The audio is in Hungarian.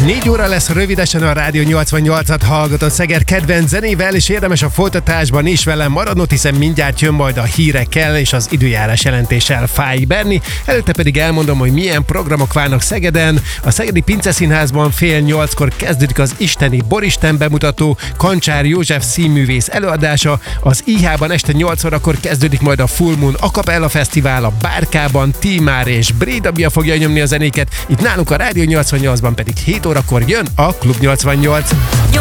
4 óra lesz rövidesen, a Rádió 88-at hallgatod Szeged kedvenc zenével, és érdemes a folytatásban is velem maradnod, hiszen mindjárt jön majd a hírekkel és az időjárás jelentéssel Fáig Berni. Előtte pedig elmondom, hogy milyen programok várnak Szegeden. A Szegedi Pinceszínházban 7:30-kor kezdődik az isteni Boristen bemutató, Kancsár József színművész előadása. Az IH-ban este 8 órakor kezdődik majd a Full Moon A Cappella Fesztivál, a Bárkában Tímár és Brédabia fogja nyomni a zenéket, itt nálunk a Rádió 88-ban pedig 7 órakor jön a Klub 88.